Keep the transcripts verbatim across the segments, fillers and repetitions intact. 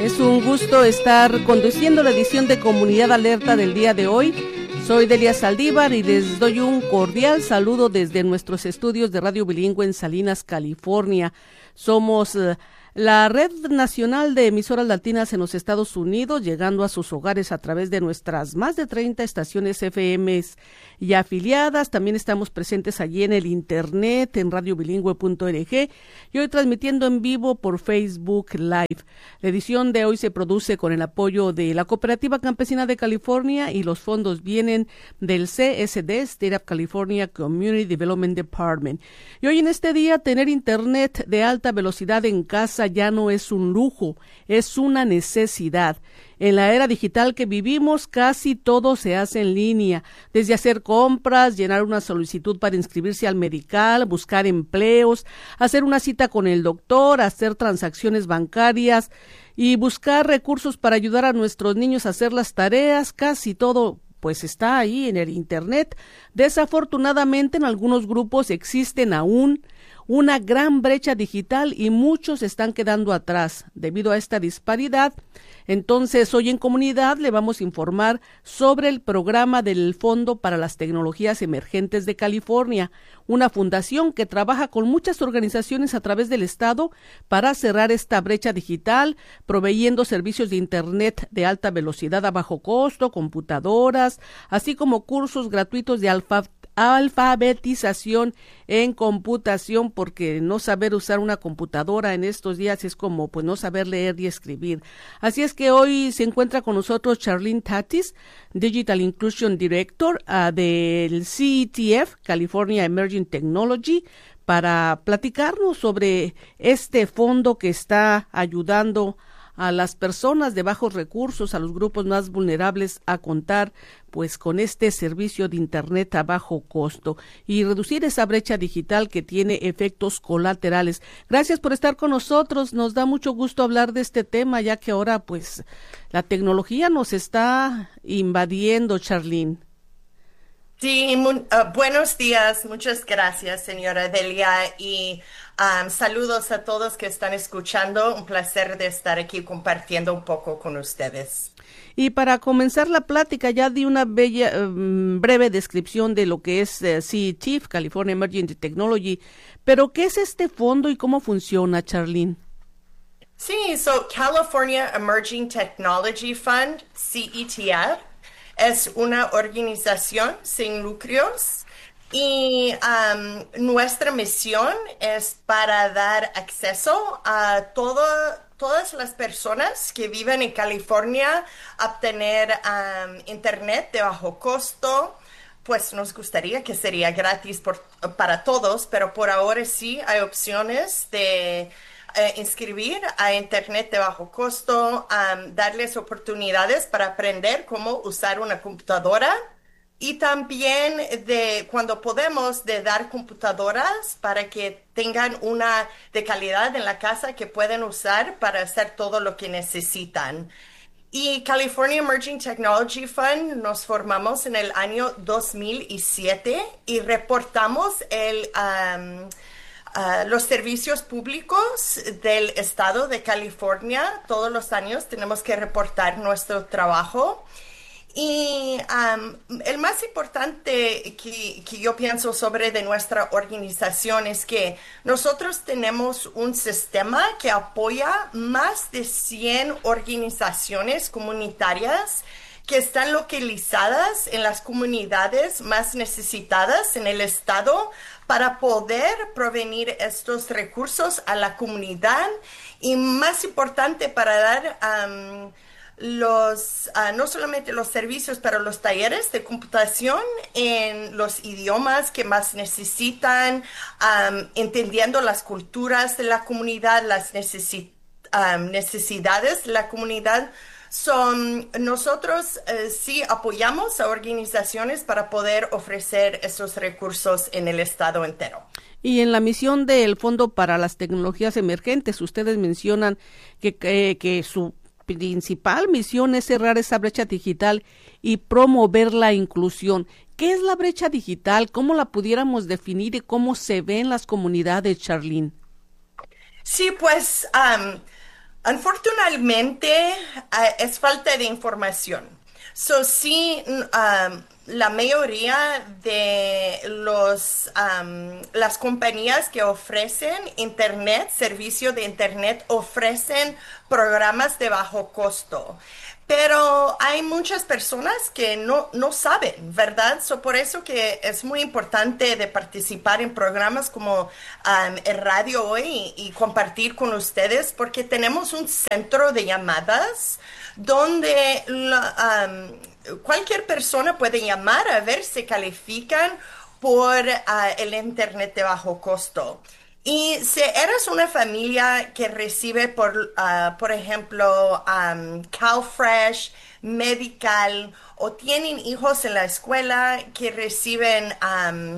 Es un gusto estar conduciendo la edición de Comunidad Alerta del día de hoy. Soy Delia Saldívar y les doy un cordial saludo desde nuestros estudios de Radio Bilingüe en Salinas, California. Somos uh, la red nacional de emisoras latinas en los Estados Unidos, llegando a sus hogares a través de nuestras más de treinta estaciones F M y afiliadas. También estamos presentes allí en el internet, en radio bilingüe punto org, y hoy transmitiendo en vivo por Facebook Live. La edición de hoy se produce con el apoyo de la Cooperativa Campesina de California y los fondos vienen del C S D, State of California Community Development Department. Y hoy en este día, tener internet de alta velocidad en casa ya no es un lujo, es una necesidad. En la era digital que vivimos, casi todo se hace en línea, desde hacer compras, llenar una solicitud para inscribirse al medical, buscar empleos, hacer una cita con el doctor, hacer transacciones bancarias y buscar recursos para ayudar a nuestros niños a hacer las tareas. Casi todo pues está ahí en el internet. Desafortunadamente, en algunos grupos existen aún una gran brecha digital y muchos están quedando atrás debido a esta disparidad. Entonces, hoy en Comunidad le vamos a informar sobre el programa del Fondo para las Tecnologías Emergentes de California, una fundación que trabaja con muchas organizaciones a través del estado para cerrar esta brecha digital, proveyendo servicios de internet de alta velocidad a bajo costo, computadoras, así como cursos gratuitos de alfa alfabetización en computación, porque no saber usar una computadora en estos días es como pues no saber leer y escribir. Así es que hoy se encuentra con nosotros Charlene Tatis, Digital Inclusion Director uh, del C E T F, California Emerging Technology, para platicarnos sobre este fondo que está ayudando a las personas de bajos recursos, a los grupos más vulnerables a contar pues con este servicio de internet a bajo costo y reducir esa brecha digital que tiene efectos colaterales. Gracias por estar con nosotros, nos da mucho gusto hablar de este tema, ya que ahora pues la tecnología nos está invadiendo, Charlene. Sí, muy, uh, buenos días, muchas gracias, señora Delia, y um, saludos a todos que están escuchando. Un placer de estar aquí compartiendo un poco con ustedes. Y para comenzar la plática, ya di una bella, um, breve descripción de lo que es uh, C E T F, California Emerging Technology, pero ¿qué es este fondo y cómo funciona, Charlene? Sí, so California Emerging Technology Fund, C E T F, es una organización sin lucros y um, nuestra misión es para dar acceso a todo, todas las personas que viven en California a obtener um, internet de bajo costo. Pues nos gustaría que sería gratis por, para todos, pero por ahora sí hay opciones de Eh, inscribir a internet de bajo costo, um, darles oportunidades para aprender cómo usar una computadora y también de cuando podemos de dar computadoras para que tengan una de calidad en la casa que pueden usar para hacer todo lo que necesitan. Y California Emerging Technology Fund nos formamos en el año dos mil siete y reportamos el um, Uh, los servicios públicos del estado de California. Todos los años tenemos que reportar nuestro trabajo. Y um, el más importante que, que yo pienso sobre de nuestra organización es que nosotros tenemos un sistema que apoya más de cien organizaciones comunitarias que están localizadas en las comunidades más necesitadas en el estado para poder provenir estos recursos a la comunidad y más importante para dar um, los uh, no solamente los servicios, pero los talleres de computación en los idiomas que más necesitan, um, entendiendo las culturas de la comunidad, las necesi- um, necesidades de la comunidad. Son, nosotros eh, sí apoyamos a organizaciones para poder ofrecer esos recursos en el estado entero. Y en la misión del Fondo para las Tecnologías Emergentes, ustedes mencionan que, que, que su principal misión es cerrar esa brecha digital y promover la inclusión. ¿Qué es la brecha digital? ¿Cómo la pudiéramos definir y cómo se ve en las comunidades, Charlene? Sí, pues um, Unfortunadamente, uh, es falta de información. So, sí, um, la mayoría de los, um, las compañías que ofrecen Internet, servicio de Internet, ofrecen programas de bajo costo. Pero hay muchas personas que no, no saben, ¿verdad? So, por eso que es muy importante de participar en programas como um, el radio hoy y, y compartir con ustedes, porque tenemos un centro de llamadas donde la, um, cualquier persona puede llamar a ver si califican por uh, el Internet de bajo costo. Y si eres una familia que recibe, por, uh, por ejemplo, um, CalFresh, Medical, o tienen hijos en la escuela que reciben um,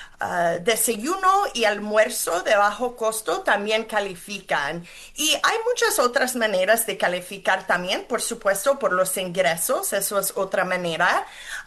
uh, desayuno y almuerzo de bajo costo, también califican. Y hay muchas otras maneras de calificar también, por supuesto, por los ingresos. Eso es otra manera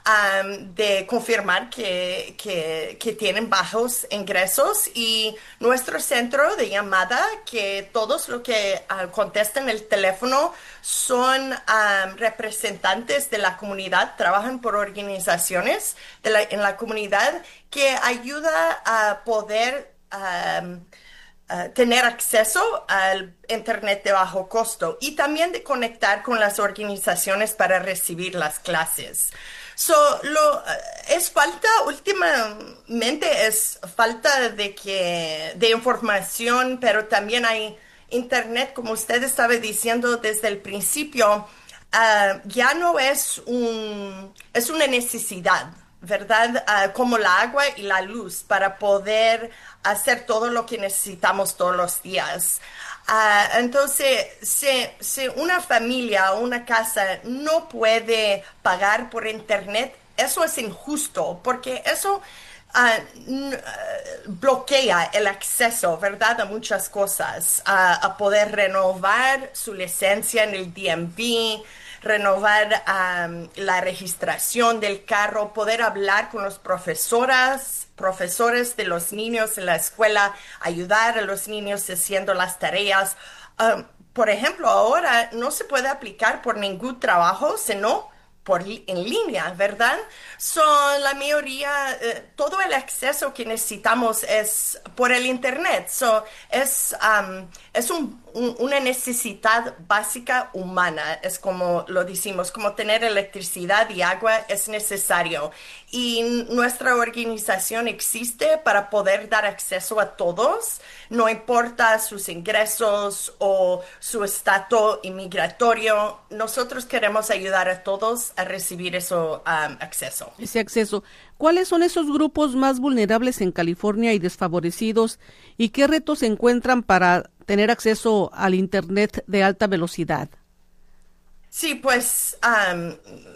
um, de confirmar que, que, que tienen bajos ingresos. Y nuestro centro de llamada, que todos los que uh, contestan el teléfono son um, representantes de la comunidad, trabajan por organizaciones de la, en la comunidad que ayuda a poder um, uh, tener acceso al Internet de bajo costo y también de conectar con las organizaciones para recibir las clases. So, lo, uh, es falta, últimamente es falta de, que, de información, pero también hay Internet, como usted estaba diciendo desde el principio, uh, ya no es un, es una necesidad, ¿verdad? Uh, como el agua y la luz para poder hacer todo lo que necesitamos todos los días. Uh, entonces, si, si una familia o una casa no puede pagar por Internet, eso es injusto, porque eso uh, uh, bloquea el acceso, ¿verdad?, a muchas cosas, uh, a poder renovar su licencia en el D M V, renovar um, la registración del carro, poder hablar con los profesoras, profesores de los niños en la escuela, ayudar a los niños haciendo las tareas. Um, por ejemplo, ahora no se puede aplicar por ningún trabajo, sino por en línea, ¿verdad? Son la mayoría, eh, todo el acceso que necesitamos es por el Internet. So, es um, es un, un, una necesidad básica humana, es como lo decimos, como tener electricidad y agua es necesario. Y nuestra organización existe para poder dar acceso a todos, no importa sus ingresos o su estatus inmigratorio. Nosotros queremos ayudar a todos a recibir ese um, acceso. Ese acceso. ¿Cuáles son esos grupos más vulnerables en California y desfavorecidos? ¿Y qué retos se encuentran para tener acceso al Internet de alta velocidad? Sí, pues um,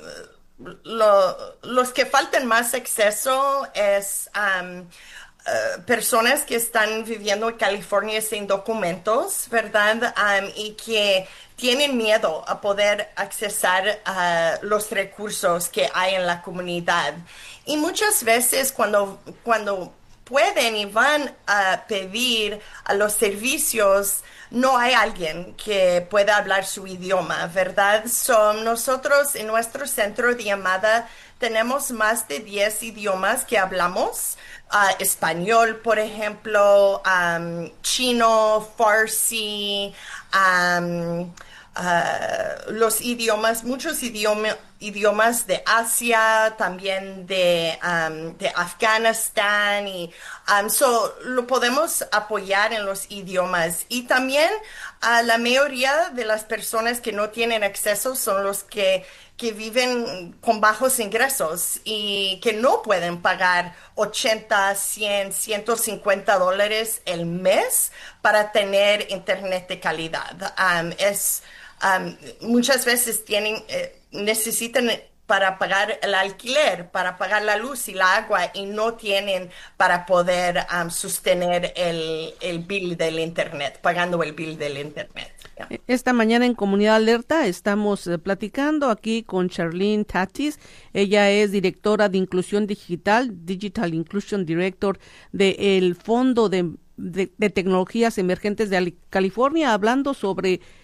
lo, los que faltan más acceso es um, uh, personas que están viviendo en California sin documentos, ¿verdad? Um, y que tienen miedo a poder accesar a los recursos que hay en la comunidad. Y muchas veces cuando, cuando pueden y van a pedir a los servicios, no hay alguien que pueda hablar su idioma, ¿verdad? So, nosotros en nuestro centro de llamada tenemos más de diez idiomas que hablamos. Uh, español, por ejemplo, um, chino, farsi, um, Uh, los idiomas, muchos idioma, idiomas de Asia, también de, um, de Afganistán, y um, so, lo podemos apoyar en los idiomas. Y también uh, la mayoría de las personas que no tienen acceso son los que, que viven con bajos ingresos y que no pueden pagar ochenta, cien, ciento cincuenta dólares el mes para tener internet de calidad. Um, es Um, muchas veces tienen, eh, necesitan para pagar el alquiler, para pagar la luz y el agua, y no tienen para poder um, sostener el, el bill del Internet, pagando el bill del Internet. Yeah. Esta mañana en Comunidad Alerta estamos eh, platicando aquí con Charlene Tatis. Ella es directora de Inclusión Digital, Digital Inclusion Director del Fondo de, de, de Tecnologías Emergentes de California, hablando sobre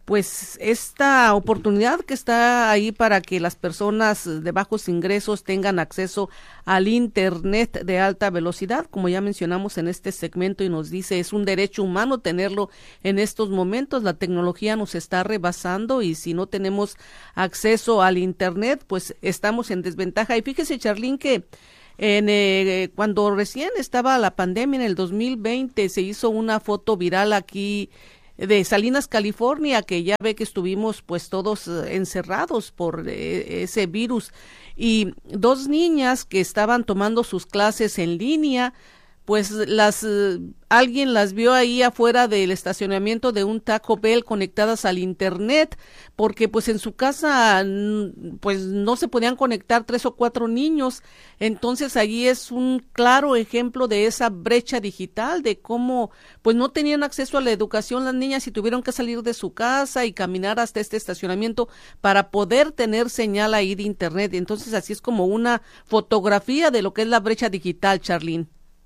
pues esta oportunidad que está ahí para que las personas de bajos ingresos tengan acceso al internet de alta velocidad, como ya mencionamos en este segmento y nos dice, es un derecho humano tenerlo en estos momentos. La tecnología nos está rebasando y si no tenemos acceso al internet, pues estamos en desventaja. Y fíjese, Charlene, que En, eh, cuando recién estaba la pandemia en el dos mil veinte se hizo una foto viral aquí de Salinas, California, que ya ve que estuvimos pues todos eh, encerrados por eh, ese virus, y dos niñas que estaban tomando sus clases en línea, pues las eh, alguien las vio ahí afuera del estacionamiento de un Taco Bell conectadas al internet, porque pues en su casa pues no se podían conectar tres o cuatro niños. Entonces allí es un claro ejemplo de esa brecha digital, de cómo pues no tenían acceso a la educación las niñas y tuvieron que salir de su casa y caminar hasta este estacionamiento para poder tener señal ahí de internet. Entonces así es como una fotografía de lo que es la brecha digital, Charlene.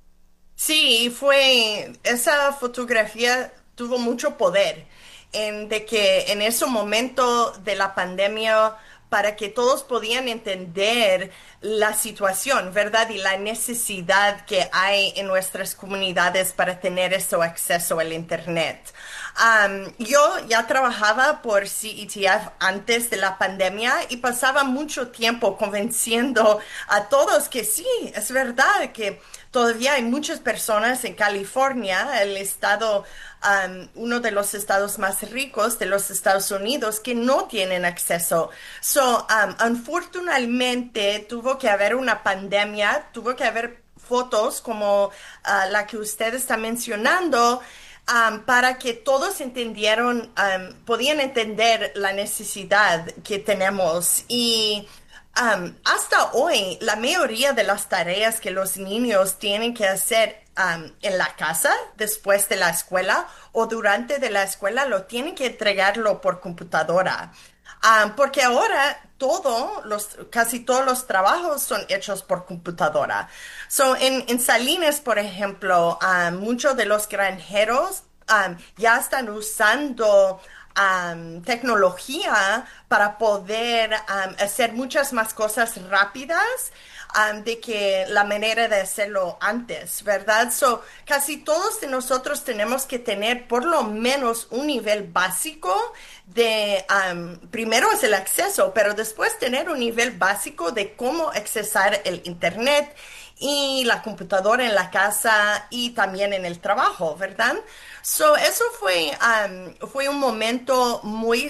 Sí, fue, esa fotografía tuvo mucho poder en de que en ese momento de la pandemia, para que todos podían entender la situación, ¿verdad? Y la necesidad que hay en nuestras comunidades para tener ese acceso al internet. Um, yo ya trabajaba por C E T F antes de la pandemia y pasaba mucho tiempo convenciendo a todos que sí, es verdad que todavía hay muchas personas en California, el estado, um, uno de los estados más ricos de los Estados Unidos, que no tienen acceso. So, um, unfortunadamente, tuvo que haber una pandemia, tuvo que haber fotos como uh, la que usted está mencionando, Um, para que todos entendieron, um, podían entender la necesidad que tenemos. Y um, hasta hoy, la mayoría de las tareas que los niños tienen que hacer um, en la casa, después de la escuela o durante de la escuela, lo tienen que entregarlo por computadora. Um, porque ahora todo, los, casi todos los trabajos son hechos por computadora. So, en, en Salinas, por ejemplo, um, muchos de los granjeros um, ya están usando um, tecnología para poder um, hacer muchas más cosas rápidas um, de que la manera de hacerlo antes, ¿verdad? So, casi todos de nosotros tenemos que tener por lo menos un nivel básico de, um, primero es el acceso, pero después tener un nivel básico de cómo accesar el internet y la computadora en la casa y también en el trabajo, ¿verdad? So, eso fue, um, fue un momento muy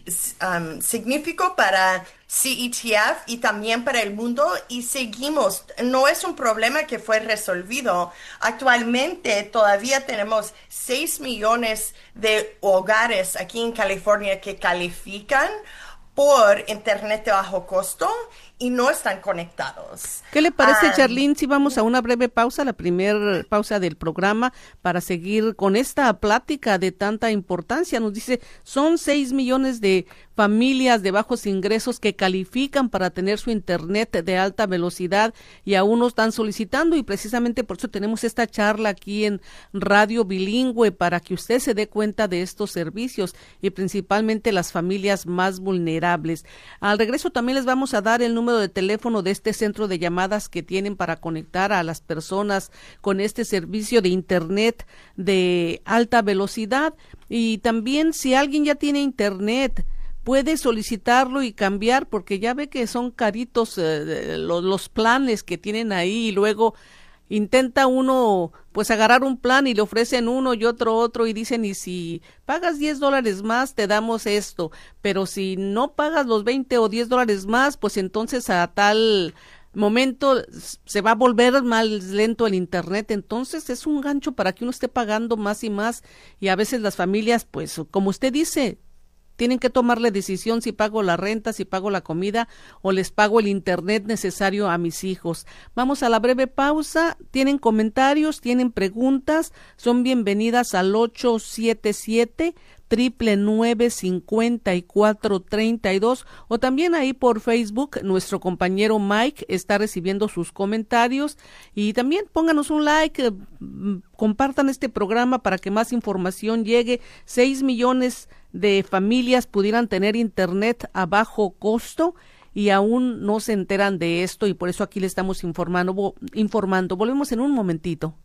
um, significativo para C E T F y también para el mundo, y seguimos. No es un problema que fue resolvido. Actualmente todavía tenemos seis millones de hogares aquí en California que califican por internet de bajo costo y no están conectados. ¿Qué le parece, um, Charlene, si vamos a una breve pausa, la primera pausa del programa, para seguir con esta plática de tanta importancia? Nos dice, son seis millones de familias de bajos ingresos que califican para tener su internet de alta velocidad y aún no están solicitando, y precisamente por eso tenemos esta charla aquí en Radio Bilingüe, para que usted se dé cuenta de estos servicios y principalmente las familias más vulnerables. Al regreso también les vamos a dar el número de teléfono de este centro de llamadas que tienen para conectar a las personas con este servicio de internet de alta velocidad. Y también, si alguien ya tiene internet, puede solicitarlo y cambiar, porque ya ve que son caritos eh, los, los planes que tienen ahí, y luego intenta uno pues agarrar un plan y le ofrecen uno y otro otro y dicen, y si pagas diez dólares más te damos esto, pero si no pagas los veinte o diez dólares más, pues entonces a tal momento se va a volver más lento el internet. Entonces es un gancho para que uno esté pagando más y más, y a veces las familias, pues como usted dice, tienen que tomar la decisión si pago la renta, si pago la comida o les pago el internet necesario a mis hijos. Vamos a la breve pausa. ¿Tienen comentarios? ¿Tienen preguntas? Son bienvenidas al ocho siete siete, nueve nueve cincuenta y cuatro treinta y dos, o también ahí por Facebook. Nuestro compañero Mike está recibiendo sus comentarios, y también pónganos un like, eh, compartan este programa para que más información llegue. Seis millones de familias pudieran tener internet a bajo costo y aún no se enteran de esto, y por eso aquí le estamos informando. informando. Volvemos en un momentito.